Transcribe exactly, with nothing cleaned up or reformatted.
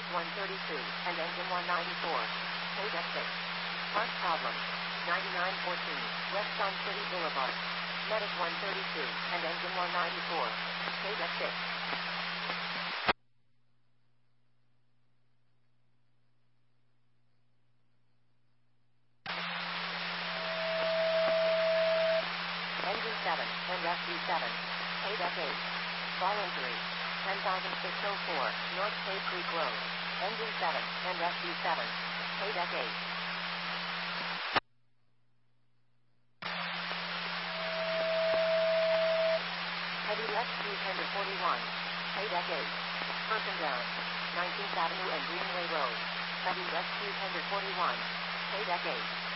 one thirty-two, and engine one ninety-four. Paid at six. Parts problem. ninety-nine fourteen, West Sun City Boulevard. Medic one thirty-two, and engine one ninety-four. Paid at six. Engine seven, and rescue seven. Paid at eight. Bar injury. ten thousand six hundred four, North Cave Creek Road. Engine seven, and rescue seven. Paid at eight. Heavy rescue tender forty-one. Paid at eight. Person down. nineteenth Avenue and Greenway Road. Heavy rescue tender forty-one. Paid at eight.